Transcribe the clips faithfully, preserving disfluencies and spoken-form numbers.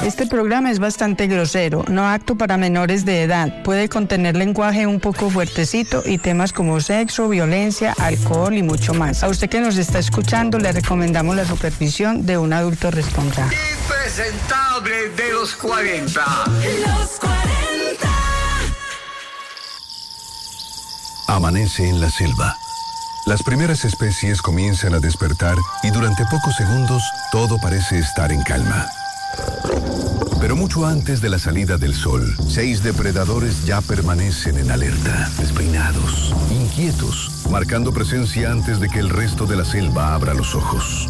Este programa es bastante grosero, no apto para menores de edad. Puede contener lenguaje un poco fuertecito y temas como sexo, violencia, alcohol y mucho más. A usted que nos está escuchando le recomendamos la supervisión de un adulto responsable. Impresentable de los cuarenta. Los cuarenta. Amanece en la selva. Las primeras especies comienzan a despertar y durante pocos segundos todo parece estar en calma. Pero mucho antes de la salida del sol, seis depredadores ya permanecen en alerta, despeinados, inquietos, marcando presencia antes de que el resto de la selva abra los ojos.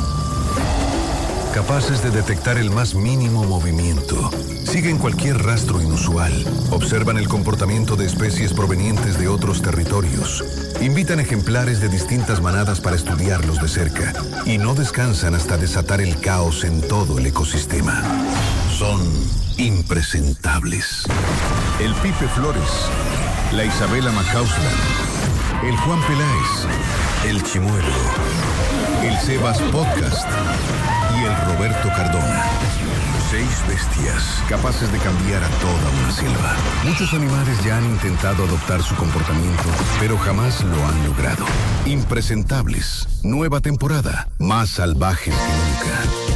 Capaces de detectar el más mínimo movimiento, siguen cualquier rastro inusual, observan el comportamiento de especies provenientes de otros territorios, invitan ejemplares de distintas manadas para estudiarlos de cerca y no descansan hasta desatar el caos en todo el ecosistema. Son impresentables. El Pipe Flores, la Isabela Macausland, el Juan Peláez, el Chimuelo, el Sebas Podcast y el Roberto Cardona. Seis bestias capaces de cambiar a toda una selva. Muchos animales ya han intentado adoptar su comportamiento, pero jamás lo han logrado. Impresentables. Nueva temporada. Más salvajes que nunca.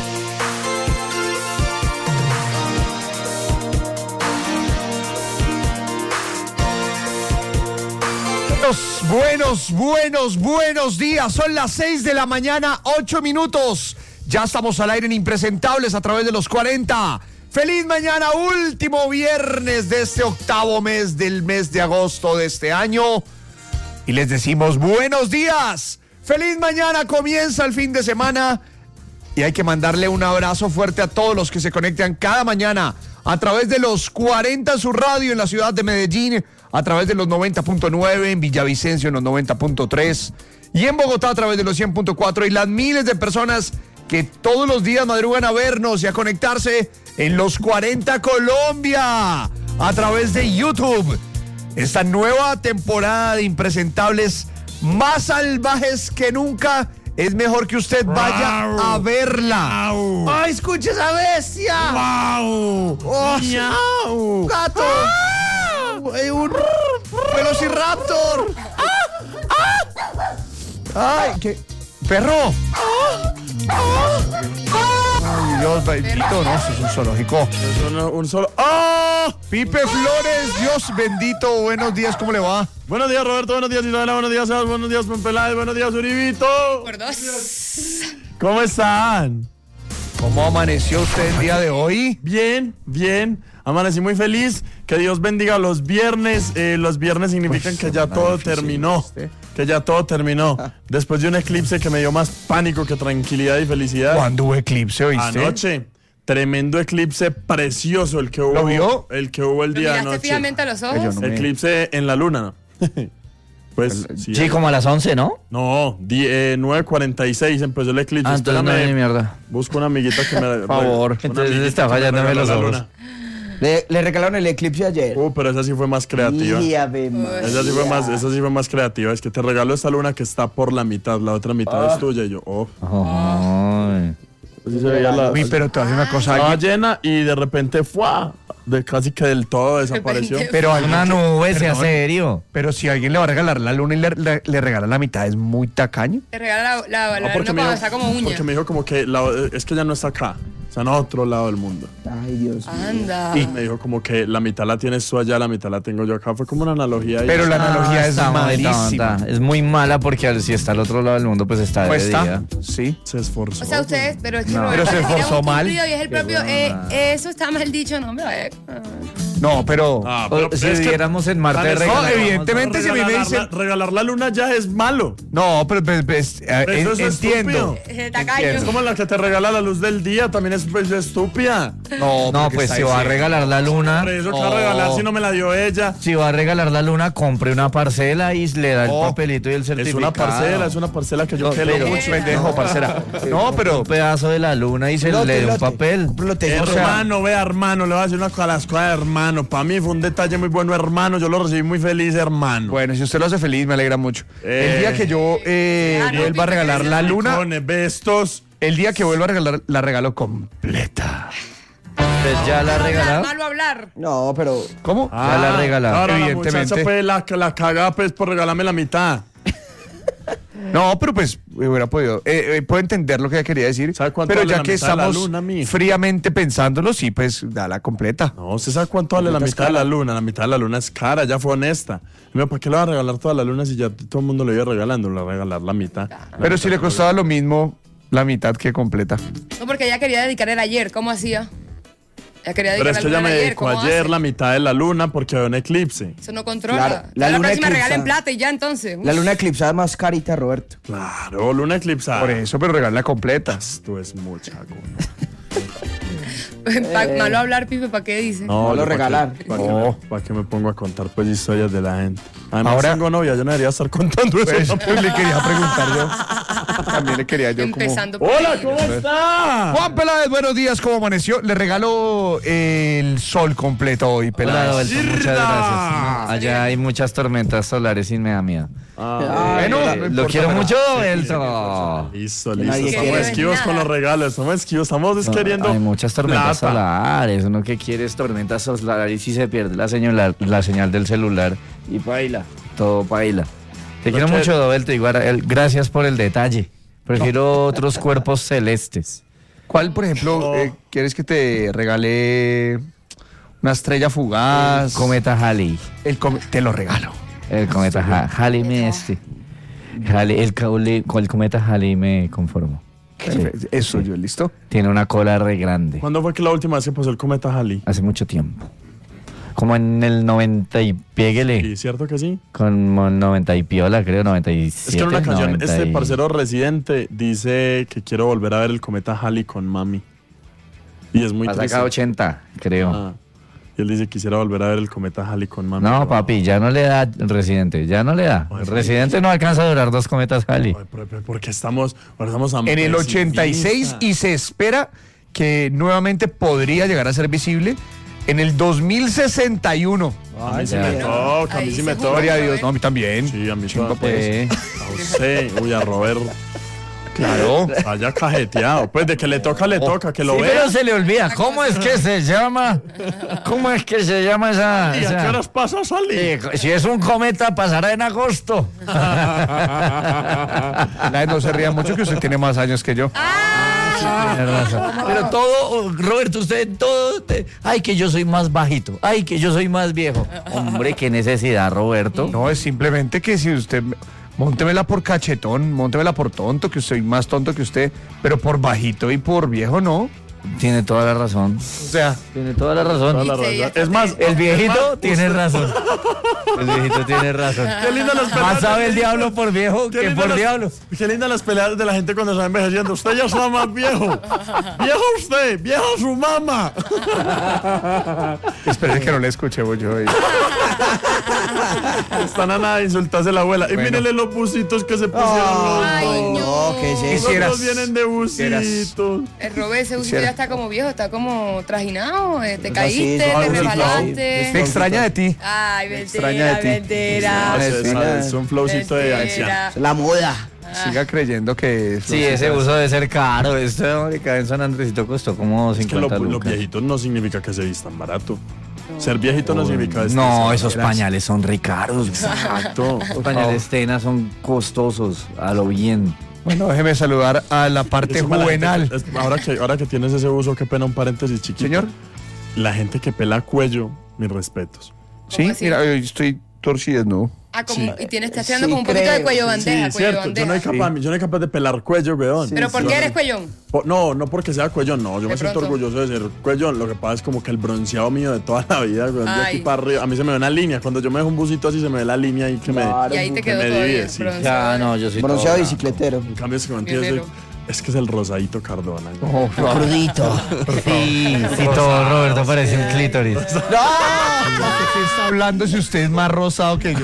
Buenos, buenos, buenos días. Son las seis de la mañana, ocho minutos. Ya estamos al aire en Impresentables a través de los cuarenta. ¡Feliz mañana! Último viernes de este octavo mes del mes de agosto de este año. Y les decimos buenos días. ¡Feliz mañana! Comienza el fin de semana. Y hay que mandarle un abrazo fuerte a todos los que se conectan cada mañana a través de los cuarenta su radio en la ciudad de Medellín, a través de los noventa punto nueve, en Villavicencio en los noventa punto tres y en Bogotá a través de los cien punto cuatro, y las miles de personas que todos los días madrugan a vernos y a conectarse en los cuarenta Colombia a través de YouTube. Esta nueva temporada de Impresentables, más salvajes que nunca. Es mejor que usted vaya wow. a verla. Wow. ¡Ay, escuche esa bestia! ¡Wow! Oh, ¡Miau! ¡Un gato! ¡Ah! ¡Un velociraptor! ¡Ah! ¡Ah! ¡Ay, qué! ¡Perro! ¡Ah! ¡Ay, Dios bendito! No, eso es un zoológico. Es un, un solo... ¡Ah! Pipe Flores, Dios bendito. Buenos días, ¿cómo le va? Buenos días, Roberto. Buenos días, Isabela. Buenos días, Sebas. Buenos días, Juan Peláez. Buenos días, Uribito. Por dos. ¿Cómo están? ¿Cómo amaneció usted el día de hoy? Bien, bien. Amanecí muy feliz. Que Dios bendiga los viernes. Eh, los viernes significan pues, que ya todo terminó. Este. Que ya todo terminó. Después de un eclipse que me dio más pánico que tranquilidad y felicidad. ¿Cuándo hubo eclipse, oíste? Anoche. Tremendo eclipse precioso el que hubo. ¿Lo vio? El que hubo el día de anoche. Fijamente a los ojos? No me... Eclipse en la luna, ¿no? Pues sí, sí, como a las once, ¿no? No, eh, nueve cuarenta y seis empezó el eclipse. Ah, entonces no hay mierda. Busco una amiguita que me... Por favor, entonces está fallándome los ojos. Le, le regalaron el eclipse ayer. Uh, pero esa sí fue más creativa. Ave esa sí fue más, esa sí fue más creativa. Es que te regalo esta luna que está por la mitad, la otra mitad oh. es tuya. Y yo, oh. oh. Así se veía la... Uy, pero te hace una cosa... Estaba llena y de repente ¡fua! De casi que del todo desapareció. Pero una nube, sea serio. Pero si alguien le va a regalar la luna y le, le, le regala la mitad, ¿es muy tacaño? Le regala la, la, la no, luna cuando está como uña. Porque me dijo como que la, es que ya no está acá. Está en otro lado del mundo. Ay, Dios mío. Anda. Y me dijo como que la mitad la tienes tú allá, la mitad la tengo yo acá. Fue como una analogía. Pero ahí. la analogía ah, es malísima. Es muy mala porque si está al otro lado del mundo, pues está pues de está. día. Sí. Se esforzó. O sea, ustedes, pero es que no. no, pero se esforzó mal. Y es el propio, eh, eso está mal dicho, no me vaya. No, pero, ah, pero o, si viviéramos en Marte, no, regalar, evidentemente si a mí me dicen regalar la luna ya es malo. No, pero, pero, pero, pero en, es entiendo. Es como la que te regala la luz del día, también es pues, estúpida. No, no pues si va a regalar la luna. Pero eso que va a regalar si no me la dio ella. Si va a regalar la luna, compre una parcela y le da oh, el papelito y el certificado. Es una parcela, es una parcela que yo no, quiero mucho, pendejo, no, parcela. No, pero un pedazo de la luna y se lote, le da un papel. Lote, hermano, vea, hermano, le voy a decir una cosa a las cosas, hermano. Para mí fue un detalle muy bueno, hermano. Yo lo recibí muy feliz, hermano. Bueno, si usted lo hace feliz, me alegra mucho. Eh, el día que yo eh, ah, no, vuelva a regalar la luna, bestos. El día que vuelva a regalar, la regalo completa. ¿Usted ya la ha regalado? Malo hablar. No, pero. ¿Cómo? Ya la ha regalado. Ahora la Evidentemente. muchacha pues la, la caga pues por regalarme la mitad. No, pero pues hubiera podido. Eh, eh, puedo entender lo que ella quería decir. ¿Sabe cuánto Pero vale ya la que mitad de la estamos luna, mijo? fríamente pensándolo, sí, pues da la completa. No, ¿usted sabe cuánto vale la mitad de la luna? La mitad de la luna es cara, ya fue honesta. Mira, ¿para qué le va a regalar toda la luna si ya todo el mundo le iba regalando? Le va a regalar la mitad. La Pero mitad si le de la costaba lo mismo la mitad que completa. No, porque ella quería dedicar el ayer. ¿Cómo hacía? Ella quería Pero dedicar es que el ella me ayer. dedicó ¿Cómo ayer hace? la mitad de la luna porque había un eclipse. Eso no controla. Claro, la, la la luna próxima eclipsa- regalen plata y ya entonces. La luna eclipsada es más carita, Roberto. Claro, luna eclipsada. Por eso, pero regala completa. Esto es mucha Pa- malo hablar, Pipe, ¿para qué dice? No lo yo regalar. ¿Para qué, pa' qué No. me, pa' qué me pongo a contar pues historias de la gente? Además Ahora- tengo novia, yo no debería estar contando eso. Pues, pues le quería preguntar yo. También le quería yo Empezando como... por ¡Hola, ahí. ¿cómo está? Juan Peláez, buenos días, ¿cómo amaneció? Le regaló el sol completo hoy, Hola, Peláez. Adolfo, muchas ¡Sirda! gracias. Allá hay muchas tormentas solares y me da miedo. Ah, Bueno, Eh, no lo importa, quiero pero- mucho, Belto. listo, nadie listo. quiere. Estamos esquivos con los regalos, estamos esquivos, estamos queriendo Hay muchas tormentas plata. solares. Uno que quiere es tormentas solares y se pierde la señal, la señal del celular y baila, todo baila. Te quiero que- mucho, Dobelto, igual, el- gracias por el detalle. Prefiero otros cuerpos celestes. ¿Cuál, por ejemplo, No. eh, quieres que te regale una estrella fugaz? Cometa Halley. El come- te lo regalo. El cometa Ha- Halley me este. Halley, el, caule- con el cometa Halley me conformo. Sí, Eso yo, ¿listo? tiene una cola re grande. ¿Cuándo fue que la última vez que pasó el cometa Halley? Hace mucho tiempo. Como en el noventa y pégale. Sí, ¿cierto que sí? Como el noventa y piola, creo, noventa y siete. Es que en una canción noventa este y- parcero residente dice que quiero volver a ver el cometa Halley con mami. Y es muy Ha triste. sacado ochenta, creo. Ah, y él dice quisiera volver a ver el cometa Halley con mami. No, Pero- papi, ya no le da Residente, ya no le da. Ay, El Residente no alcanza a durar dos cometas Halley. Ay, pero- pero porque estamos, ahora estamos a En el ochenta y seis y se espera que nuevamente podría llegar a ser visible en el dos mil sesenta y uno. A mí sí ya. me toca, a mí Ahí sí se me jugó. toca. Gloria a Dios. No, a mí también. Sí, a mí Chimba, toca. pues. Eh, A usted, uy, a Robert. Claro. Haya cajeteado. Pues de que le toca, le toca, que lo sí, vea. pero se le olvida. ¿Cómo es que se llama? ¿Cómo es que se llama esa? ¿Y a esa- qué horas pasa a salir? Eh, si es un cometa, pasará en agosto. Nadie no se ría mucho que usted tiene más años que yo. Tiene razón. Pero todo, Roberto, usted todo. te- ay, que yo soy más bajito. Ay, que yo soy más viejo. Hombre, qué necesidad, Roberto. No, es simplemente que si usted... Móntemela por cachetón, móntemela por tonto, que soy más tonto que usted, pero por bajito y por viejo no. Tiene toda la razón. O sea, Tiene toda la razón. Toda la Sí, razón. ya Es más, El viejito es más, tiene razón. El viejito tiene razón. Qué linda las peleas. Más sabe el diablo por viejo Qué que linda por las- diablo. Qué lindas las peleas de la gente cuando se va envejeciendo. Usted ya está más viejo. Viejo usted, viejo su mamá. espere que no le escuchemos yo. ahí. Están a nada de insultarse a la abuela. Y Bueno. mírenle los busitos que se pusieron los Ay, dos. no. ¿qué es eso? Los Quisieras- dos vienen de busitos. El Robert, ese uso Quisiera- ya está como viejo, está como trajinado. eh, Te Pues caíste, así, no, te es el resbalaste. Me extraña de ti. Ay, extraña de mentira, ti. mentira. No, es- es, es un flowcito de anciano. Mentira. Es la moda. Siga creyendo que es... Sí, ese uso debe ser caro. Esto que en San Andresito costó como Es que lo- cincuenta los lucas. viejitos no significa que se vistan barato. Ser viejito no signica vestirse No, barato. esos pañales son re caros. Exacto. Los pañales Tena son costosos, a lo bien. Bueno, déjeme saludar a la parte Encima la gente- juvenal. es- ahora, que, ahora que tienes ese uso, qué pena un paréntesis chiquito. Señor. La gente que pela cuello, mis respetos. Sí, así? mira, hoy estoy torcido, ¿no? Ah, como, Sí. y tienes, estás tirando Sí, como un poquito de creo. cuello bandeja, Sí, cuello cierto. Yo bandeja. no, soy capaz, yo no soy capaz de pelar cuello, weón. Pero ¿por Yo qué no- eres cuellón? Po- No, no porque sea cuello, no. Yo De me siento pronto. orgulloso de ser cuellón. Lo que pasa es como que el bronceado mío de toda la vida, weón, de aquí Ay. para arriba. A mí se me ve una línea. Cuando yo me dejo un busito así, se me ve la línea ahí que Claro. Y ahí te que quedó me todavía divide, sí. bronceado. Ya, no, yo soy Bronceado todo- bicicletero. me. En cambio, es que contigo soy- Guerrero. es que es el rosadito Cardona. güey. Oh, Crudito. Sí, sí, todo Roberto parece un clítoris. ¿De qué está hablando si usted es más rosado que yo?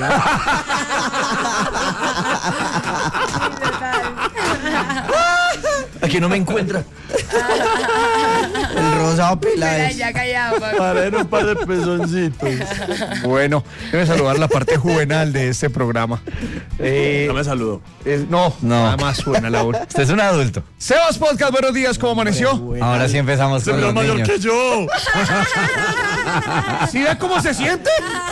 Aquí no me encuentra. El rosa pasado, Peláez, Peláez? ya callado, papi. Para en un par de pezoncitos. Bueno, debe saludar la parte juvenil de este programa. Eh, No me saludo. eh, no, No. nada más juvenil ahora. Usted es un adulto. Sebas Podcast, buenos días, ¿cómo amaneció? Ahora sí empezamos Se con vio los mayor niños. que yo. ¿Sí ve cómo se siente?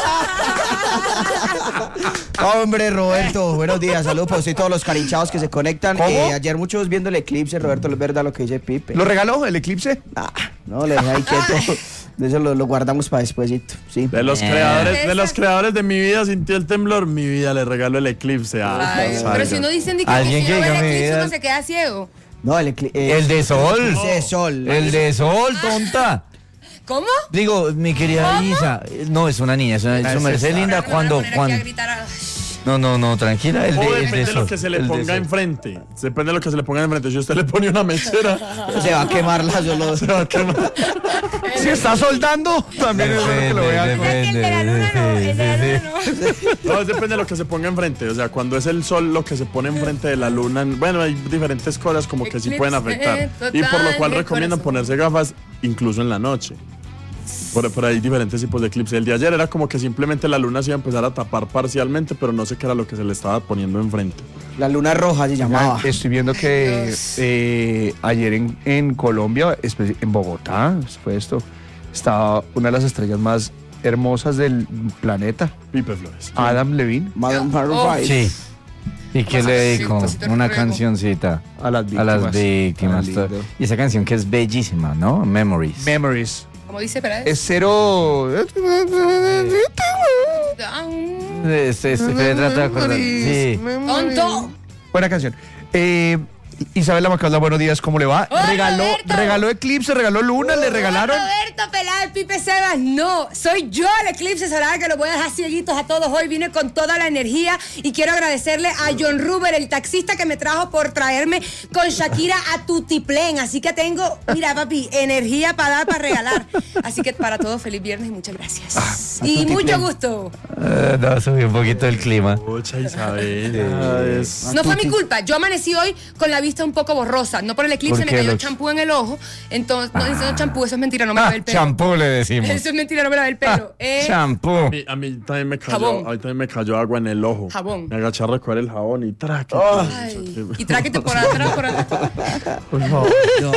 Hombre, Roberto, buenos días. Saludos para usted y todos los carichados que se conectan. ¿Cómo? Eh, ayer muchos viendo el eclipse, Roberto, es verdad lo que dice Pipe. ¿Lo regaló el eclipse? Ah, no, le dejé ahí quieto. De eso lo, lo guardamos para despuesito, sí. De los Eh. creadores, de los creadores de mi vida sintió el temblor, mi vida le regalo el eclipse. Ah, Ay, salga. pero si uno dicen que Alguien si que uno ve diga el mi eclipse vida. uno se queda ciego. No, el eclipse. eh, El de sol. eclipse de sol. El de sol, tonta. ¿Cómo? Digo, mi querida ¿Cómo? Isa, eh, no, es una niña, es una, es su merced linda Ahora me van a cuando, poner aquí a cuando, gritar a- no, no, no, tranquila, el O de, el depende de de lo sol. que se le el de ponga sol. enfrente. Depende de lo que se le ponga enfrente. Si usted le pone una mechera, Se va a quemar la solo. se va a quemar. Si está soldando, también es bueno que lo vea. Depende, El de la luna no, el de la depende, luna sí, no. No, depende de lo que se ponga enfrente. O sea, cuando es el sol lo que se pone enfrente de la luna. Bueno, hay diferentes cosas como que sí pueden afectar. Y por lo cual Total, recomiendan corazón. ponerse gafas incluso en la noche. Por, por ahí diferentes tipos de eclipse. El de ayer era como que simplemente la luna se iba a empezar a tapar parcialmente, pero no sé qué era lo que se le estaba poniendo enfrente. La luna roja se llamaba. Estoy viendo que Dios. eh, ayer en, en Colombia, espe- en Bogotá, fue esto, estaba una de las estrellas más hermosas del planeta, Pipe Flores. Adam Levine, Madame Maroon Oh. five. sí. ¿Y qué le dedico? Sí, Una ruego. cancioncita a las a víctimas. las víctimas. Ah, lindo. Y esa canción que es bellísima, ¿no? Memories. Memories. Como dice Peláez. Es cero. Ah, mm, Este, este, me trato de acordar. Sí. ¡Tonto! Buena canción. Eh, Isabela Macalda, buenos días, ¿cómo le va? Hola, regaló, Roberto. regaló eclipse, regaló luna, le regalaron. Roberto Peláez, Pipe Sebas, no, soy yo el eclipse solar que lo voy a dejar cieguitos a todos hoy. Vine con toda la energía y quiero agradecerle a John Ruber, el taxista que me trajo por traerme con Shakira a Tutiplén. Así que tengo, mira papi, energía para dar, para regalar. Así que para todos, feliz viernes y muchas gracias. y mucho gusto. Eh, no, subí un poquito el clima. Mucha Isabela. es- No fue mi culpa, yo amanecí hoy con la vista un poco borrosa, no por el eclipse, ¿Por me qué, cayó Lux? champú en el ojo, entonces, no, eso no es champú, eso es mentira, no me Ah, lavé el pelo. champú le decimos. Eso es mentira, no me lavé el pelo. Eh, Champú. A mí, a mí también me cayó, Jabón. a mí también me cayó agua en el ojo. Jabón. Me agaché a recoger el jabón y traque. Ay, y tráquete por atrás, por atrás. Por favor.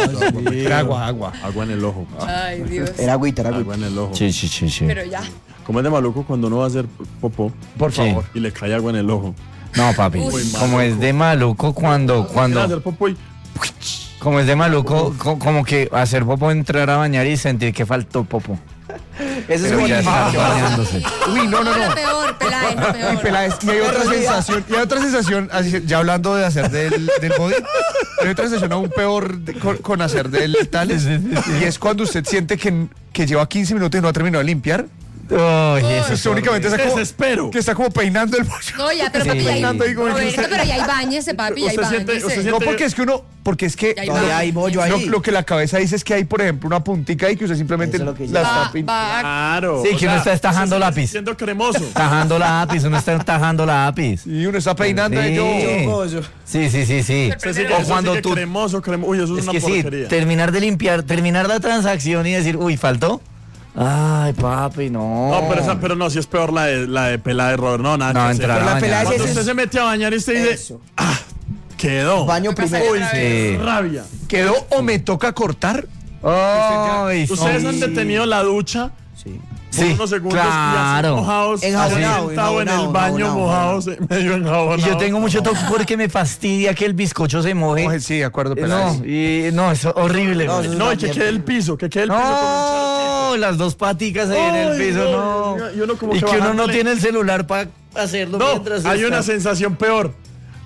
Era agua, agua. Agua en el ojo. Ay, Dios. Era agüita, era Agua agüita. en el ojo. Sí, sí, sí, sí. Pero ya. Como es de maluco cuando uno va a hacer popó Por Sí. favor. y le cae agua en el ojo. No, papi. Uy, Como es de maluco cuando, Quiere cuando, hacer popó y como es de maluco, co- como que hacer popo, entrar a bañar y sentir que faltó popo. Eso es Pero como ya estar bañándose. Uy, no, no, Lo no. peor, Peláez, lo Y, peor. Peláez, y hay otra sensación, y hay otra sensación, así, ya hablando de hacer del, del body, hay otra sensación aún peor de- con, con hacer del tales, y es cuando usted siente que, que lleva quince minutos y no ha terminado de limpiar, Uy, eso usted únicamente está como, Desespero. que está como peinando el bollo. No, ya, pero Sí. papi, ya Peinando ahí como que Roberto, usted- pero ya hay bañese, papi, ya hay Usted siente- bañese. usted No, siente- porque es que uno, porque es que Ya hay lo, Todavía hay bollo lo- ahí. lo que la cabeza dice es que hay, por ejemplo, una puntica ahí que usted simplemente Eso es lo que la yo- está Va, pin- va. Claro. Sí, que uno está estajando usted lápiz. Siendo cremoso. Tajando lápiz, uno está tajando lápiz. y uno está peinando Sí. ello. Chocoso. Sí, sí, sí, sí. Usted sigue- O usted cuando sigue tú... cremoso, cremoso. Uy, eso es, Es una que sí, porquería. terminar de limpiar, terminar la transacción y decir, uy, ¿faltó? Ay, papi, no. No, pero, esa, pero no, si es peor la de, la de pelada de Robert. No, nada No, que hacer. entrar a Pero la bañar. pelada Cuando ese usted es- se mete a bañar y usted dice, Eso. ah, quedó. Baño primero. Uy, Sí. rabia. ¿Quedó o me toca cortar? Ay, Ustedes sí. han detenido la ducha Sí. por Sí, unos segundos claro. y así mojados, Enjabonado, sentado en el enjabonado, baño enjabonado, mojados, eh, medio enjabonado. Y yo tengo mucho toque porque me fastidia que el bizcocho se moje. Oye, sí, de acuerdo, Peláez. No, y no, es horrible. No, man. eso es No, una y que mierda. quede el piso, que quede el piso con un No, las dos paticas ahí en el Ay, piso, no, no. y uno como Y que que uno no bajándole- tiene el celular para hacerlo No, mientras hay está- una sensación peor.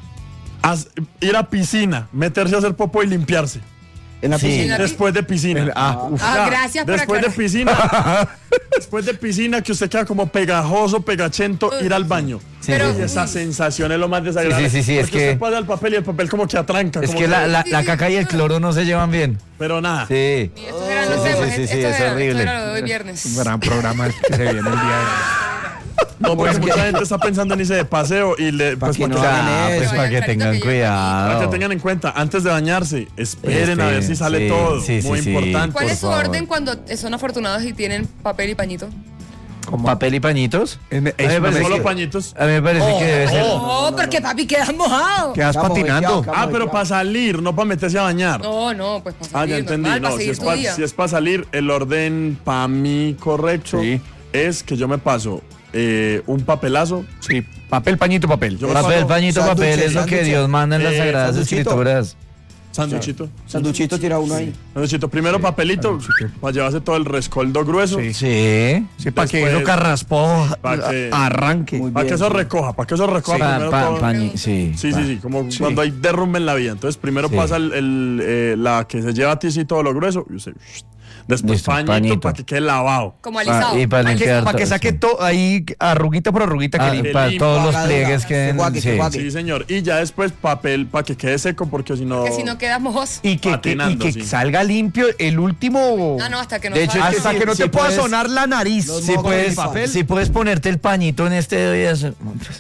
Haz- ir a piscina, meterse a hacer popó y limpiarse. En la Sí. piscina. En la- Después de piscina. El- ah, uf. Ah, Ya, gracias por Después de aclarar. piscina. Después de piscina que usted queda como pegajoso, pegachento, ir al baño. Sí, Pero- sí, Y esa sensación es lo más desagradable. Sí, sí, sí, sí, es Porque que- usted pasa el papel y el papel como que atranca. Es como que la, la, la caca y el cloro no se llevan bien. Pero nada. Sí. Y estos eran los Sí, sí, temas, sí, sí, esto es era- horrible. esto era lo de hoy viernes. Un gran programa que se viene el día de hoy. No, porque Pues que- mucha gente está pensando en irse de paseo y le. Pa' Pues que para no que, hagan Ah, pues eso. para que Carito tengan que yo- para que cuidado. tengan en cuenta, antes de bañarse, esperen a ver si sale sí, todo. sí, sí, Muy sí. importante. ¿Cuál Por es su favor. orden cuando son afortunados y tienen papel y pañito? ¿Papel y pañitos? En- A mí me eso parece Solo que- pañitos. A mí me parece que debe ser. No, porque papi quedas mojado. Quedas Estamos patinando. bellados, Ah, pero para salir, no para meterse a bañar. No, no, pues para Ah, salir, ya entendí. normal, para No, si seguir es, tu pa- día. si es para salir, el orden para mí correcto Sí. es que yo me paso eh, un papelazo. Sí, papel, pañito, papel. Yo me Papel, paso pañito, Sándwiches, papel es lo que sándwiches. Dios manda en las Eh, Sagradas sanduchito. Escrituras. Sanduchito. Sanduchito tira uno ahí. Sanduchito. Primero papelito para llevarse todo el rescoldo grueso. Sí. Sí. Sí, para que Después- eso carraspó Pa' que- arranque. Muy Para que bien, eso sí. recoja, para que eso recoja Pa- primero pa- todo. pañi- sí. Sí, pa- sí, sí, como cuando hay derrumbe en la vida. Entonces, primero Sí. pasa el, el, eh, la que se lleva a ti sí todo lo grueso. Y usted, después Listo, pañito, pañito. para que quede lavado. Como Pa- alisado. y para Para que, limpiar pa' que todo, saque sí. todo ahí, arruguita por arruguita, Ah, que limpie. para limpia. todos los Haga pliegues dura. que Que guaque, sí. que guaque. Sí, señor. Y ya después papel para que quede seco, porque si no. Que si no quedas mojoso. Y que, que- y Patinando, que sí. salga limpio el último. Ah, no, hasta que no De hecho, salga. es que Hasta sí, que no sí te pueda puedes- sonar la nariz. Los Si mocos puedes, del papel. si puedes ponerte el pañito en este dedo y hacer-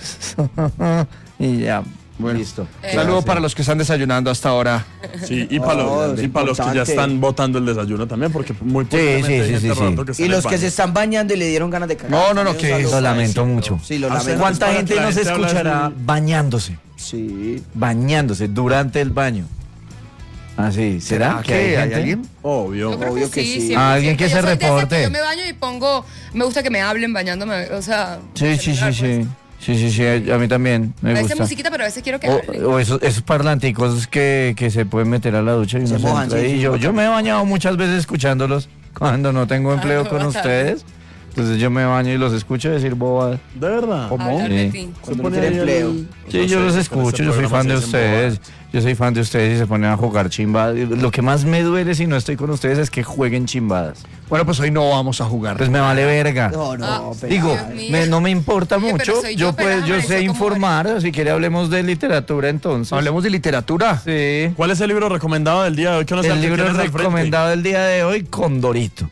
y ya, listo. Eh, Saludos Sí. para los que están desayunando hasta ahora. Sí, y para No, los, es y para los que ya importante. están botando el desayuno también, porque muy Sí, posiblemente sí, hay sí, gente sí, sí. rato que está Y en los el que baño. se están bañando y le dieron ganas de cagar. No, no, no, También que un Lo saludo. lamento mucho. Sí, lo Hacer- lamento. ¿Cuánta para gente que la no se gente habla escuchará así. bañándose? Sí. Bañándose durante el baño. Ah, sí. ¿Será que hay, gente? alguien? Obvio. Yo creo Obvio que que sí, sí. siempre, Ah, alguien siempre. que Yo se soy de esas reporte. que Yo me baño y pongo, me gusta que me hablen bañándome, o sea. Sí, en sí, sí, general, sí. pues. Sí, sí, sí, a a mí también me A veces gusta. musiquita, pero a veces quiero que hablen. O, o esos, esos parlanticos que, que se pueden meter a la ducha y Se uno se mojan, entra sí, ahí. sí, yo, mojan. yo me he bañado muchas veces escuchándolos cuando no tengo empleo no, con no. ustedes. Entonces yo me baño y los escucho decir bobadas. De verdad. Hablar de Sí. ti. Se Cuando no pone tiene ahí el- empleo. Sí, no yo sé, los con escucho, este yo soy programa fan de se hacen ustedes. bobadas. Yo soy fan de ustedes y se ponen a jugar chimbadas. Lo que más me duele si no estoy con ustedes es que jueguen chimbadas. Bueno, pues hoy no vamos a jugar. Pues me vale verga. No, no, Ah, pero- Digo, Dios mío. me- no me importa Oye, pero mucho. soy Yo, yo, pues, pero yo amaneció sé como informar. Si quiere hablemos de literatura entonces. Hablemos de literatura. Sí. ¿Cuál es el libro recomendado del día de hoy? Que no sea El que libro tienes al frente? recomendado del día de hoy, Condorito.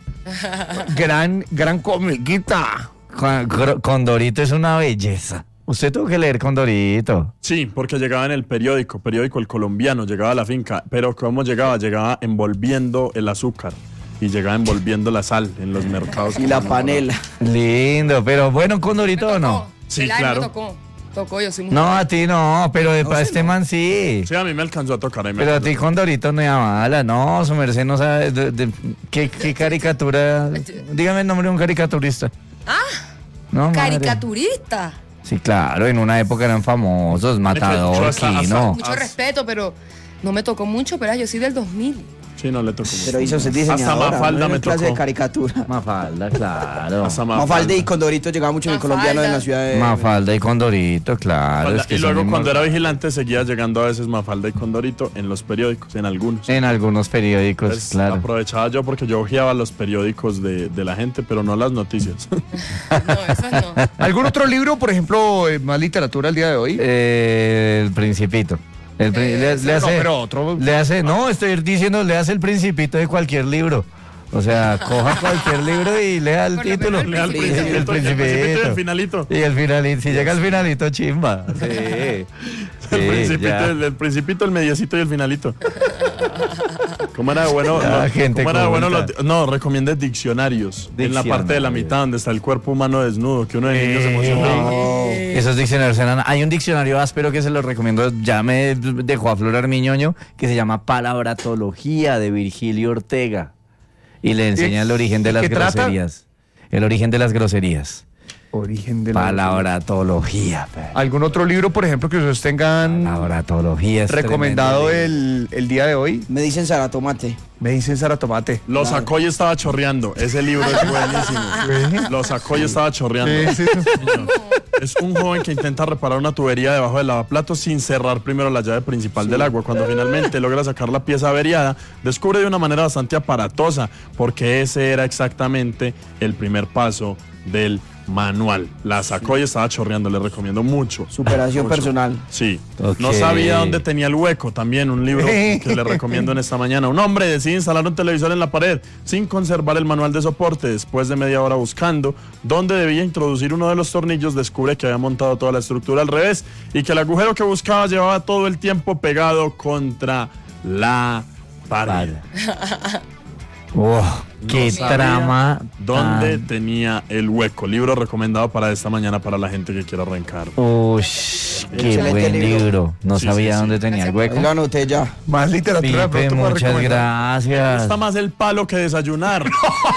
Gran, gran comiquita. Con- Gro- Condorito es una belleza. Usted tuvo que leer Condorito. Sí, porque llegaba en el periódico, periódico El Colombiano, llegaba a la finca, pero ¿cómo llegaba? Llegaba envolviendo el azúcar y llegaba envolviendo la sal en los mercados. Y la panela. Lindo, pero bueno, Condorito o no. Sí, El aire claro. me tocó. Tocó, yo soy muy No, a ti no, pero de para este man sí. Sí, a mí me alcanzó a tocar. ahí me Pero a alcanzó ti Condorito no era mala, no, su merced no sabe de, de- qué, qué caricatura. Dígame el nombre de un caricaturista. Ah, No, madre. caricaturista. Sí, claro, en una época eran famosos, Matador, hasta- hasta- Kino. Mucho Ah, respeto, pero no me tocó mucho, pero yo soy del dos mil. Sí, no le tocó. Pero hizo ser diseñadora. Hasta Mafalda no me era clase tocó. de caricatura. Mafalda, claro. Hasta Mafalda y Condorito llegaba mucho en el Mafalda. colombiano en la ciudad de... Mafalda y Condorito, claro. Mafalda. es que Y son luego cuando era inmortales. vigilante seguía llegando a veces Mafalda y Condorito en los periódicos, en algunos. En algunos periódicos, Entonces, claro. aprovechaba yo porque yo ojeaba los periódicos de, de la gente, pero no las noticias. No, eso no. ¿Algún otro libro, por ejemplo, eh, más literatura el día de hoy? Eh, el Principito. El pri- Eh, le, le no, hace, pero otro- le hace, no, estoy diciendo, le hace el Principito de cualquier libro. O sea, coja cualquier libro y lea el Por lo título. menos el Lea el Principito. Principito, el Principito y el finalito. Y el finalito, si llega al finalito, chimba. Sí. El Sí, principito, ya. el, el principito, el mediecito y el finalito. ¿Cómo era bueno? Ya, lo- gente ¿Cómo era bueno? culta. los- no, recomiende diccionarios. En la parte de la Diccionarios. mitad donde está el cuerpo humano desnudo, que uno de niños se emociona. Esos diccionarios eran. Hay un diccionario áspero que se lo recomiendo, ya me dejó aflorar mi ñoño, que se llama Palabratología de Virgilio Ortega. Y le enseña el origen de ¿Y las qué trata? groserías. El origen de las groserías. Origen de la... Palabratología. pe. ¿Algún otro libro, por ejemplo, que ustedes tengan Palabratología. es recomendado tremendo el, libro. el día de hoy? Me dicen Sara Tomate. Me dicen Sara Tomate. Lo sacó y estaba chorreando. Ese libro es buenísimo. Lo sacó y estaba chorreando. Sí, sí. Es un joven que intenta reparar una tubería debajo del lavaplatos sin cerrar primero la llave principal del agua. Cuando finalmente logra sacar la pieza averiada, descubre de una manera bastante aparatosa porque ese era exactamente el primer paso del manual. La sacó y estaba chorreando, le recomiendo mucho. Superación Mucho. personal. Sí. Ok. No sabía dónde tenía el hueco, también un libro que le recomiendo en esta mañana. Un hombre decide instalar un televisor en la pared sin conservar el manual de soporte. Después de media hora buscando dónde debía introducir uno de los tornillos, descubre que había montado toda la estructura al revés y que el agujero que buscaba llevaba todo el tiempo pegado contra la pared. Wow, qué sabía trama. ¿Dónde tan- tenía el hueco? Libro recomendado para esta mañana para la gente que quiera arrancar. Uy, qué Excelente buen libro. libro. No Sí, sabía sí, sí. dónde tenía el hueco. Ahí lo anoté ya. Más literatura de Pipe, pronto para muchas recomendar. gracias. Está más el palo que desayunar.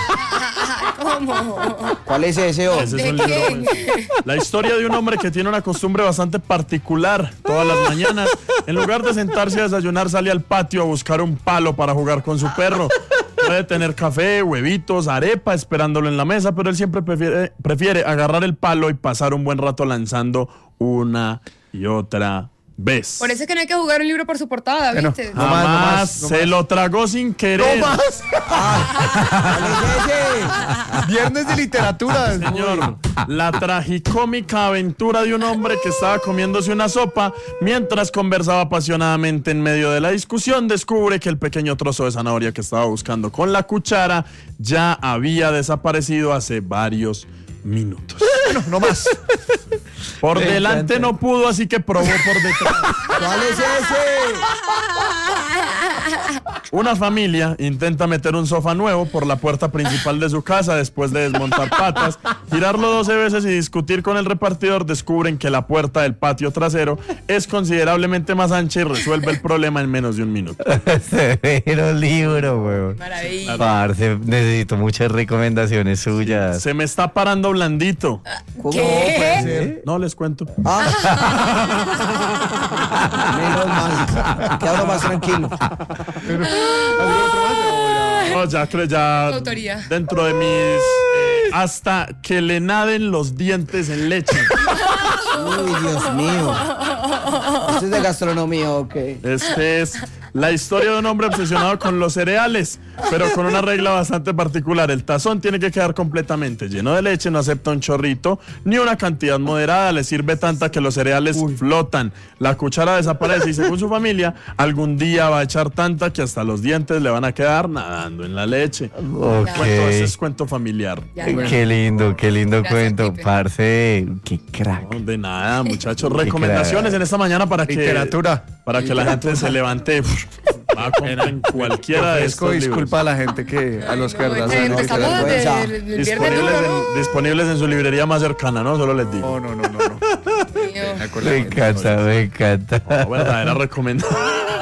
¿Cuál es ese? Oh? Ese es ¿De un libro quién? bueno. La historia de un hombre que tiene una costumbre bastante particular. Todas las mañanas, en lugar de sentarse a desayunar, sale al patio a buscar un palo para jugar con su perro. Puede tener café, huevitos, arepa esperándolo en la mesa, pero él siempre prefiere, prefiere agarrar el palo y pasar un buen rato lanzando una y otra vez. Por eso es que no hay que jugar un libro por su portada, Bueno, ¿viste? no más, no Jamás más, no se más. lo tragó sin querer. ¡No más! ¿Cuál es ese? Viernes de literatura. Señor, la tragicómica aventura de un hombre que estaba comiéndose una sopa mientras conversaba apasionadamente en medio de la discusión, descubre que el pequeño trozo de zanahoria que estaba buscando con la cuchara ya había desaparecido hace varios minutos. Bueno, no más. Por Me delante encanta. no pudo, así que probó por detrás. ¿Cuál es ese? Una familia intenta meter un sofá nuevo por la puerta principal de su casa después de desmontar patas, girarlo doce veces y discutir con el repartidor. Descubren que la puerta del patio trasero es considerablemente más ancha y resuelve el problema en menos de un minuto. Severo libro, weón. Maravilla. Parce, necesito muchas recomendaciones suyas. Se me está parando blandito. ¿Cómo ¿Qué? puede ser? No les cuento. Menos mal. Queda uno más tranquilo. No, ya creo, ya Autoría. dentro de mis... eh, hasta que le naden los dientes en leche. Uy, Dios mío. Esto es de gastronomía, ok. Este es la historia de un hombre obsesionado con los cereales, pero con una regla bastante particular. El tazón tiene que quedar completamente lleno de leche, no acepta un chorrito ni una cantidad moderada, le sirve tanta que los cereales flotan. La cuchara desaparece y según su familia, algún día va a echar tanta que hasta los dientes le van a quedar nadando en la leche. Ok. Cuento, ese es cuento familiar. Ya. Qué lindo, qué lindo Gracias, cuento, Pipe. parce. Qué crack. No, de nada, muchachos. Qué Recomendaciones crack. en esta mañana para que Literatura. para que la gente se levante va a comprar en cualquiera de Ofrezco estos disculpa libros. a la gente que a los que No, verdad este, saben empezamos literatura. vergüenza. desde el, el viernes Disponibles duro, en, disponibles en su librería más cercana, ¿no? Solo les digo. No, no, no, no, no. ¿no? Me encanta, me encanta. No, verdadera recomendación.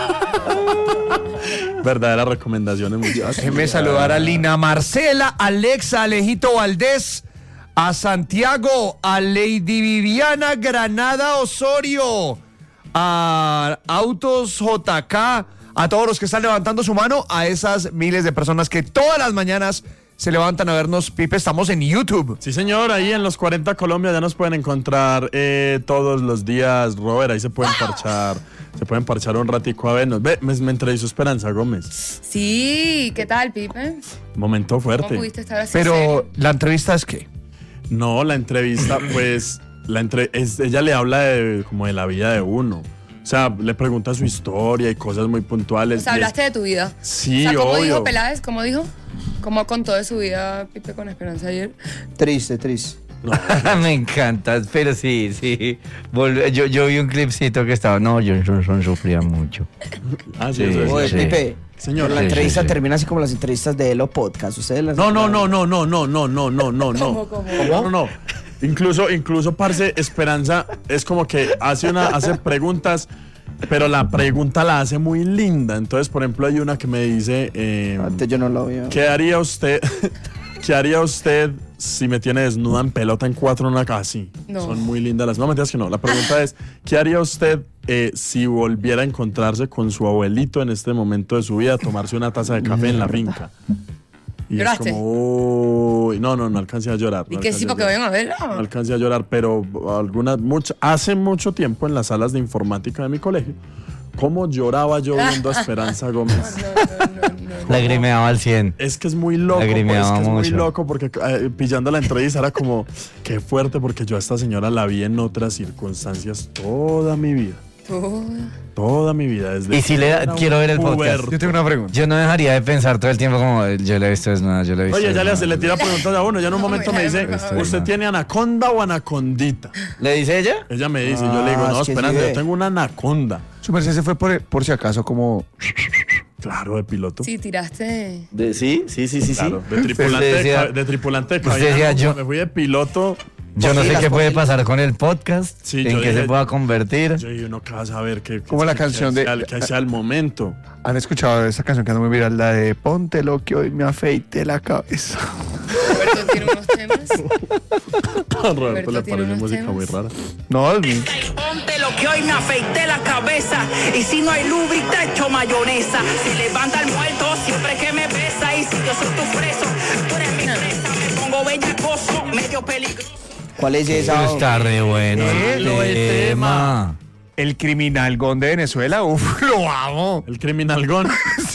Verdaderas recomendaciones, muchachos. Déjeme saludar a Lina Marcela, Alexa, Alejito Valdés, a Santiago, a Lady Viviana Granada Osorio, a Autos J K, a todos los que están levantando su mano, a esas miles de personas que todas las mañanas se levantan a vernos. Pipe, estamos en YouTube. Sí, señor, ahí en los cuarenta Colombia ya nos pueden encontrar eh, todos los días, Robert, ahí se pueden parchar, se pueden parchar un ratico a vernos. Ve, me, me entrevistó Esperanza Gómez. Sí, ¿qué tal, Pipe? Momento ¿Cómo fuerte. pudiste estar así Pero serio? la entrevista es que No, la entrevista, pues, la entre es, ella le habla de, como de la vida de uno. O sea, le pregunta su historia y cosas muy puntuales. O sea, y es- hablaste de tu vida. Sí, o sea, ¿cómo obvio. dijo Peláez? ¿Cómo dijo? ¿Cómo contó de su vida Pipe con Esperanza ayer? Triste, triste. Me encanta, pero sí, sí. Volve- yo, yo vi un clipcito que estaba. No, yo, yo, yo sufría mucho. Ah, sí, Sí, eso es. Oye, sí. Pipe. Señor, la sí, entrevista sí, sí. termina así como las entrevistas de Elo Podcast. Ustedes las No, no, no, no, no, no, no, no, no, no, no. ¿Cómo, cómo? No, no, no. Incluso, incluso, parce, Esperanza es como que hace una, hace preguntas, pero la pregunta la hace muy linda. Entonces, por ejemplo, hay una que me dice, eh, Antes yo no lo vi. ¿qué haría usted? ¿Qué haría usted si me tiene desnuda en pelota en cuatro en una casa? Sí, No. son muy lindas las. No, mentiras que no. La pregunta es, ¿qué haría usted eh, si volviera a encontrarse con su abuelito en este momento de su vida a tomarse una taza de café en la finca? Y ¿Lloraste? es como, uy, no, no, no alcancé a llorar. ¿Y no qué alcancé sí, a porque llorar. vayan a verlo? No alcancé a llorar, pero algunas, mucho, hace mucho tiempo en las salas de informática de mi colegio, ¿Cómo lloraba yo viendo a Esperanza Gómez? Lagrimeaba al cien. Es que es muy loco, pues, es Lagrimeaba que es muy mucho. loco porque eh, pillando la entrevista era como, qué fuerte, porque yo a esta señora la vi en otras circunstancias toda mi vida. Toda mi vida. Desde Y si le da- quiero ver el podcast. Yo tengo una pregunta. Yo no dejaría de pensar todo el tiempo como yo le he visto desnuda, yo le he visto Oye, ya le, desnuda. hace- le tira preguntas a uno. Ya en un No, momento mira, me dice, no, no, ¿usted no. tiene anaconda o anacondita? ¿Le dice ella? Ella me dice, yo le digo, Ah, no, es que Esperanza, sí, yo ve. tengo una anaconda. Su merced se fue por, por si acaso como... Claro, de piloto. Sí, tiraste. De, sí, sí, sí, sí, Claro, sí. de tripulante, Usted decía- de, ca- de tripulante de usted cabina, decía, no, yo- me fui de piloto. Yo no Sí, sé las qué puede fotos. pasar con el podcast, Sí, en yo qué dije- se pueda convertir. Yo dije, uno acaba de saber que, que, Como la que- canción que de- sea el- que sea el momento. ¿Han escuchado esa canción que anda muy viral? La de Póntelo que hoy me afeite la cabeza. Roberto tiene unos temas. A Roberto Roberto le tiene parece unos música temas. muy rara. No, el- Ponte lo que hoy me afeité la cabeza. Y si no hay lúbrica, echo mayonesa. Se levanta el muerto siempre que me besa. Y si yo soy tu preso, tú eres mi presa. Me pongo bellacoso, medio peligroso. ¿Cuál es esa? Está re bueno el el tema. el criminal gon de Venezuela, uf, lo amo. El criminalgón.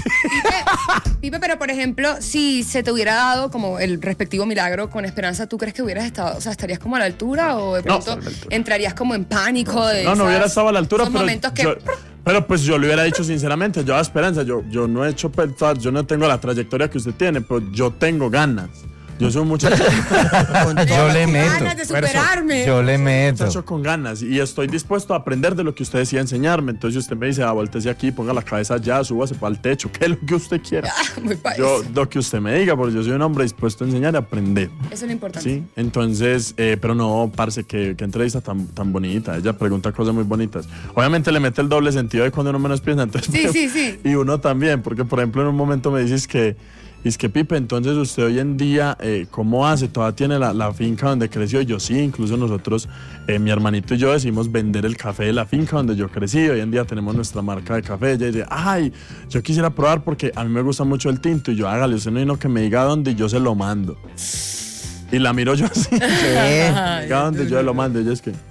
Pipe, Pipe, pero por ejemplo, si se te hubiera dado como el respectivo milagro con Esperanza, ¿tú crees que hubieras estado, o sea, estarías como a la altura o de No, pronto a la altura. entrarías como en pánico? De No, no esas- hubiera estado a la altura, esos pero momentos que yo, pero pues yo le hubiera dicho sinceramente, yo a Esperanza, yo, yo no he hecho pensar, yo no tengo la trayectoria que usted tiene, pero yo tengo ganas. Yo soy un muchacho, Yo le Con meto. ganas de superarme. Yo le meto. muchacho con ganas y estoy dispuesto a aprender de lo que usted decía enseñarme. Entonces usted me dice, ah, voltese aquí, ponga la cabeza allá, súbase para el techo, que es lo que usted quiera. Muy país. Yo, lo que usted me diga, porque yo soy un hombre dispuesto a enseñar y aprender. Eso es lo importante. Sí, entonces, eh, pero no, parce, que, que entrevista tan, tan bonita. Ella pregunta cosas muy bonitas. Obviamente le mete el doble sentido de cuando uno menos piensa. Entonces, Sí, sí, sí. Y uno también, porque por ejemplo en un momento me dices que, es que Pipe, entonces usted hoy en día, eh, ¿cómo hace? ¿Todavía tiene la, la finca donde creció? Y yo sí, incluso nosotros, eh, mi hermanito y yo decidimos vender el café de la finca donde yo crecí. Hoy en día tenemos nuestra marca de café. Ella dice, ay, yo quisiera probar porque a mí me gusta mucho el tinto. Y yo, hágale, usted no vino que me diga dónde y yo se lo mando. Y la miro yo así. Diga dónde yo se lo mando. Y ella es que...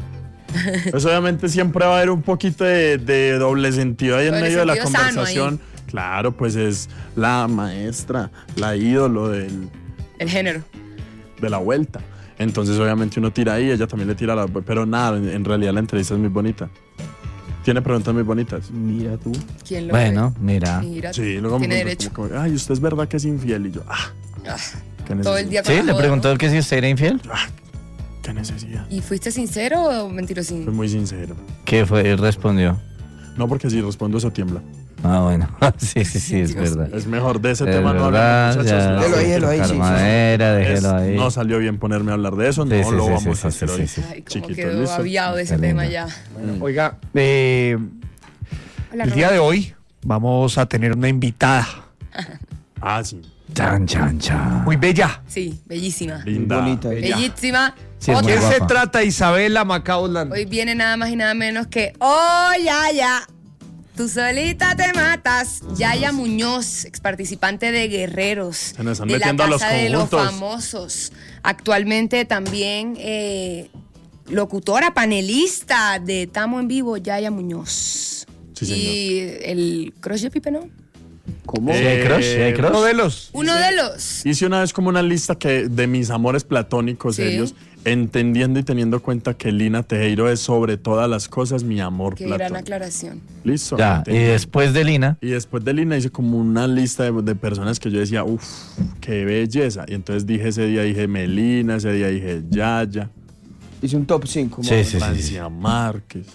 Pues obviamente siempre va a haber un poquito de, de doble sentido ahí en Doble medio de la sentido sano conversación. Claro, pues es la maestra, la ídolo del, El género. de la vuelta. Entonces obviamente uno tira ahí, ella también le tira la... Pero nada, en, en realidad la entrevista es muy bonita. Tiene preguntas muy bonitas. Mira tú. ¿Quién lo Bueno, ve? mira. Mira, Sí, luego me tiene pregunta derecho. como, como, ay, ¿usted es verdad que es infiel? Y yo, ah, Ah, qué todo el necesidad. día con Sí, la le joda, preguntó ¿no? que si usted era infiel. Ah, qué necesidad. ¿Y fuiste sincero o mentirosín? Fui muy sincero. ¿Qué fue? Él respondió. No, porque si respondo eso tiembla. Ah, bueno. sí, sí, sí, es Dios verdad. Es mejor de ese Es tema no verdad, hablar, ya. muchachos. Déjelo ahí, déjelo ahí, Tocar sí, sí, sí. madera, Es- déjelo ahí. No salió bien ponerme a hablar de eso, Sí, no sí, lo sí, vamos sí, a sí, hacer sí, hoy. sí. Ay, cómo Chiquitos, quedó ¿listo? aviado de ese Qué tema lindo. ya. Oiga, eh, Hola, el día Roberto. de hoy vamos a tener una invitada Ah, sí. Chan, chan, chan. muy bella. Sí, bellísima. Linda. Bonita. Bellísima. Sí, es muy ¿Quién se guapa. trata? Isabela Macaulay. Hoy viene nada más y nada menos que ¡Oh, Yaya! Tú solita te matas. Yaya Muñoz, ex participante de Guerreros. Se nos están de la metiendo a los Casa de los conjuntos. Famosos. Actualmente también eh, locutora, panelista de Tamo en Vivo, Yaya Muñoz. Sí, señor. Y el crush de Pipe, ¿no? ¿Cómo? ¿Sí hay crush? ¿Sí hay crush? Uno de los. Uno de los. Hice una vez como una lista que de mis amores platónicos Sí. serios, entendiendo y teniendo cuenta que Lina Tejero es sobre todas las cosas mi amor Qué gran platónico. aclaración. Listo. Ya, y entendí. después de Lina, Y después de Lina hice como una lista de, de personas que yo decía, uff, qué belleza. Y entonces dije ese día, dije Melina, ese día dije Yaya, Hice un top cinco. Sí, sí, sí. Francia Márquez.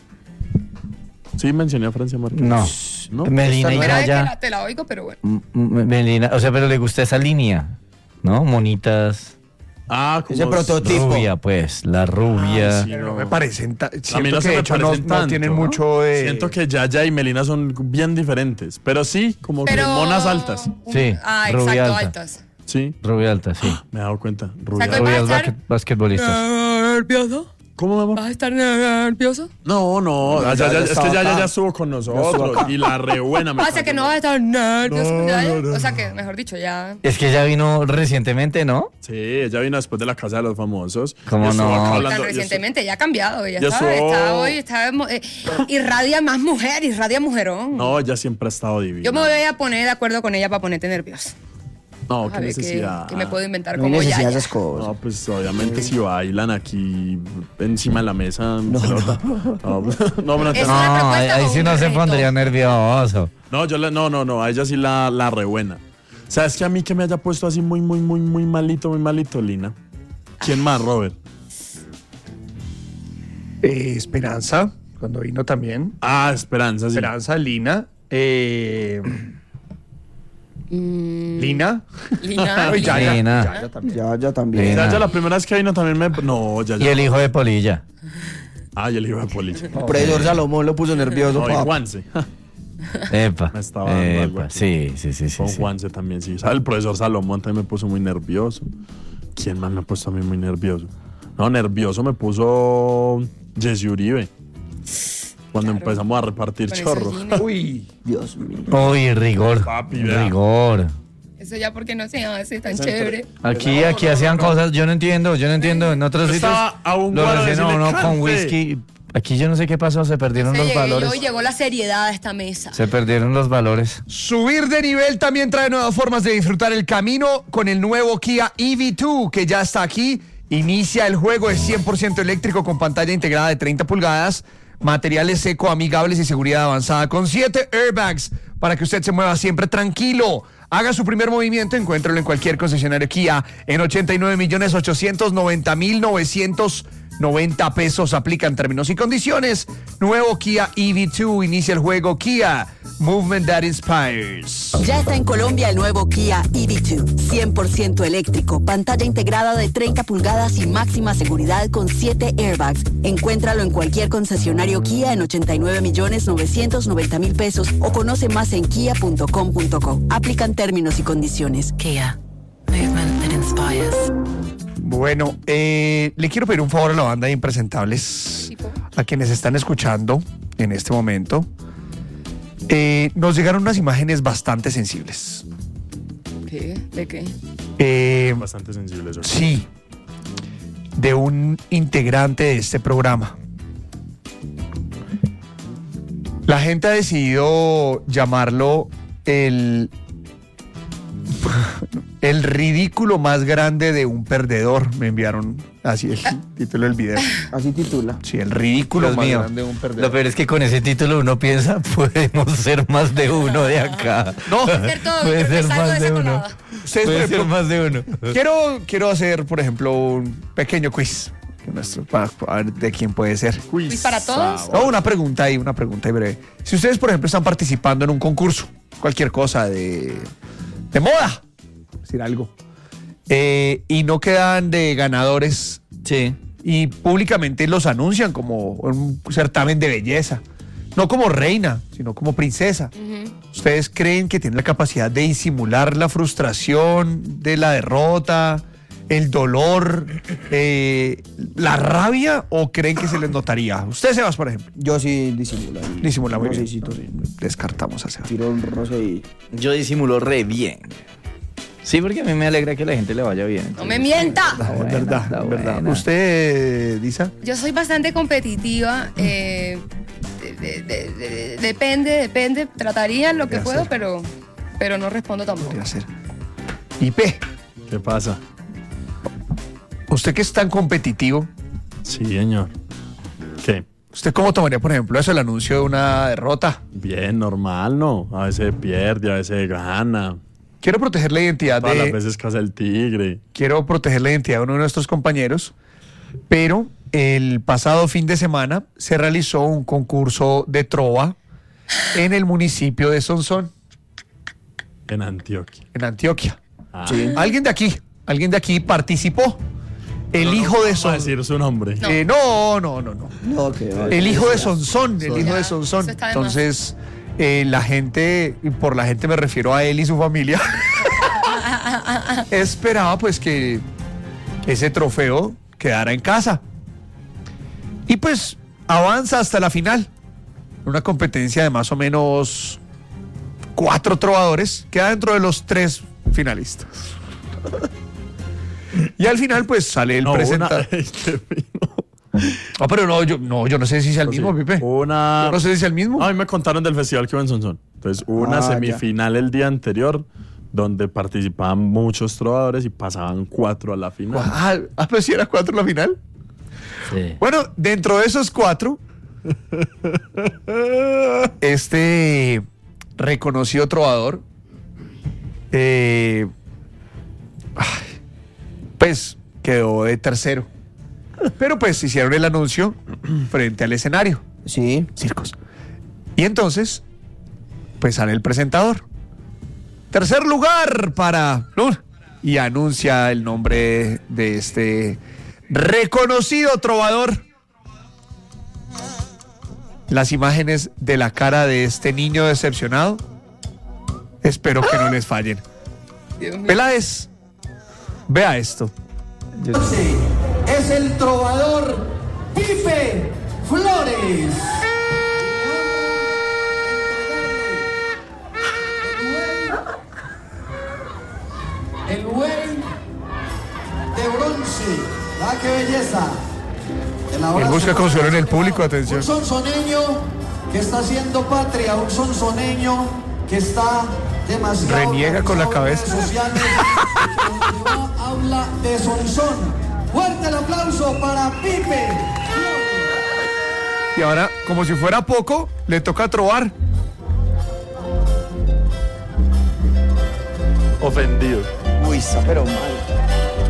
Sí, mencioné a Francia Márquez. no. ¿No? Melina y Fuera de que Yaya. la- te la oigo, pero bueno. M- M- Melina, o sea, pero le gusta esa línea, ¿no? Monitas. Ah, como Ese prototipo. Rubia, pues, la rubia. Ay, sí. Pero no me parecen. ta- A mí Siento no que se de me hecho no, parecen no tanto, tienen ¿no? mucho de. Siento que Yaya y Melina son bien diferentes, pero sí, como que Pero... monas altas. Sí, Ah, rubia exacto, alta. altas. Sí, rubia alta, sí. me he dado cuenta. sea, Rubia. ¿cuál- Rubias pasar? basque- basquetbolistas. Nervioso. ¿Cómo, mi amor? ¿Vas a estar nervioso? No, no, No, ya, ya- ya- ya es que estaba ya, ya, acá. ya estuvo con Ya nosotros estuvo acá. y la re buena me O sea que no vas a estar nervioso. No, ya, ya. no, no. O sea que, mejor dicho, ya. Es que ella vino recientemente, ¿no? Sí, ella vino después de la Casa de los Famosos. ¿Cómo Y estuvo no? acá Tan hablando- y recientemente, ya ha cambiado. Ya Ya está, estuvo- está hoy, está, eh, irradia más mujer, irradia mujerón. No, ella siempre ha estado divina. Yo me voy a poner de acuerdo con ella para ponerte nervioso. No, A qué ver necesidad. qué, qué me puedo inventar No hay como necesidad ya. de esas cosas. No, pues obviamente si bailan aquí encima de la mesa en pelota. No, no, no, Es No, una propuesta ahí, ahí o sí un no se reto. pondría nervioso. no, yo le- no, no, no, a ella sí la, la re buena. ¿Sabes que a mí que me haya puesto así muy, muy, muy, muy malito, muy malito, Lina? ¿Quién más, Robert? Eh, Esperanza, cuando vino también. Ah, Esperanza, sí. Esperanza, Lina. Eh, Lina. Lina, Ay, ya, ya, Lina. ya, ya también. Ya, ya también. Lina. Ya, ya la primera vez que vino también me... No, ya, Y ya. el hijo de Polilla. Ah, y el hijo de Polilla. El profesor Salomón lo puso nervioso, No, y papá. Juanse. Epa. Me estaba dando algo Epa. aquí. Sí, sí, sí, sí. Con sí. Juanse también, sí. ¿Sabes? El profesor Salomón también me puso muy nervioso. ¿Quién más me ha puesto a mí muy nervioso? No, nervioso me puso Jesse Uribe. Cuando Claro. empezamos a repartir con chorro. esos jeans. Uy, Dios mío. Uy, rigor. Papi, vea. Rigor. Eso ya porque no se hace tan Ese chévere. Aquí, aquí hacían cosas, yo no entiendo, yo no entiendo. En otros Yo sitios estaba a un lo cuadro de hacían a decirle, uno con "Cante". whisky. Aquí yo no sé qué pasó, se perdieron Se los llegué valores. yo y llegó la seriedad a esta mesa. Se perdieron los valores. subir de nivel también trae nuevas formas de disfrutar el camino con el nuevo Kia E V dos que ya está aquí. Inicia el juego, es cien por ciento eléctrico con pantalla integrada de treinta pulgadas, materiales ecoamigables y seguridad avanzada con siete airbags para que usted se mueva siempre tranquilo. Haga su primer movimiento, encuéntralo en cualquier concesionario Kia en ochenta y nueve millones ochocientos noventa mil novecientos noventa pesos. Aplican términos y condiciones. Nuevo Kia E V dos, inicia el juego Kia, movement that inspires. Ya está en Colombia el nuevo Kia E V dos, cien por ciento eléctrico, pantalla integrada de treinta pulgadas y máxima seguridad con siete airbags. Encuéntralo en cualquier concesionario Kia en ochenta y nueve millones novecientos noventa mil pesos o conoce más en kia punto com punto co. Aplican términos y condiciones. Kia, movement that inspires. Bueno, eh, le quiero pedir un favor a la banda de Impresentables, Tipo. a quienes están escuchando en este momento. Eh, nos llegaron unas imágenes bastante sensibles. ¿Qué? ¿De qué? Eh, Bastante sensible eso. sí, de un integrante de este programa. La gente ha decidido llamarlo el, el ridículo más grande de un perdedor. Me enviaron así el título del video. Así titula. Sí, el ridículo Dios más mío. grande de un Lo perdedor. peor es que con ese título uno piensa, podemos ser más de uno de acá. No, Ser todo, Puede yo ser salgo más de uno. desatonada. ustedes, por Puede ser ejemplo, más de uno. quiero, quiero hacer, por ejemplo, un pequeño quiz. que nuestro- Para, para ver de quién puede ser. ¿Quiz para todos? No, una pregunta ahí, una pregunta ahí breve. Si ustedes, por ejemplo, están participando en un concurso, cualquier cosa de, de moda, decir algo, eh, y no quedan de ganadores Sí. y públicamente los anuncian como un certamen de belleza, no como reina, sino como princesa. ¿Ustedes creen que tienen la capacidad de disimular la frustración de la derrota, el dolor, eh, la rabia, o creen que se les notaría? Usted, Sebas, por ejemplo. Yo sí disimula. Disimula muy bien. Rosecito, sí. Descartamos a Sebas. Tiro un roce y... Yo disimulo re bien. Sí, porque a mí me alegra que a la gente le vaya bien. ¡No me mienta! Está Es buena, verdad, está es verdad. buena. ¿Usted, Disa? Yo soy bastante competitiva. eh, de- de- de- de- depende, depende. Trataría lo que Podría puedo, ser. pero, pero no respondo tampoco. Podría ser. I P, ¿Qué pasa? usted que es tan competitivo, Sí, señor. ¿Qué? ¿usted cómo tomaría, por ejemplo, eso, el anuncio de una derrota? Bien, normal, ¿no? A veces pierde, a veces gana. Quiero proteger la identidad Todas las de... veces caza el tigre. Quiero proteger la identidad de uno de nuestros compañeros, pero el pasado fin de semana se realizó un concurso de trova en el municipio de Sonsón, En Antioquia. en Antioquia. Ah. Alguien de aquí, alguien de aquí participó. El hijo de Vamos a Sonsón. decir su nombre. No. Eh, no, no, no, no. No, que va. El hijo de Sonsón, el hijo Ya, de Sonsón. eso está de más. Entonces, eh, la gente, y por la gente me refiero a él y su familia, esperaba pues que ese trofeo quedara en casa. Y pues avanza hasta la final. Una competencia de más o menos cuatro trovadores. Queda dentro de los tres finalistas. Y al final pues sale el No, presentador. Ah, pero no yo, no, yo no sé si sea el Pues mismo, sí, Pipe. Una... Yo no sé si sea el mismo. A mí me contaron del festival que hubo en Sonsón. Entonces, una Ah, semifinal el día anterior donde participaban muchos trovadores y pasaban cuatro a la final. Ah, ah, pues sí era cuatro la final. Sí. Bueno, dentro de esos cuatro, este reconocido trovador, eh, ay, pues quedó de tercero. Pero pues hicieron el anuncio frente al escenario. Sí. Circos. Y entonces, pues sale el presentador. Tercer lugar para... ¿no? Y anuncia el nombre de este reconocido trovador. Las imágenes de la cara de este niño decepcionado. Espero que no les fallen. Peláez, vea esto. Es el trovador Pipe Flores. El buey de bronce. ¡Ah, qué belleza! Él busca consuelo en el público, atención. Un sonsoneño que está haciendo patria, un sonsoneño que está demasiado... Reniega con la cabeza. Sociales, que habla de Sonsón. Fuerte el aplauso para Pipe. Y ahora, como si fuera poco, le toca trobar. Ofendido. Uy, está pero mal.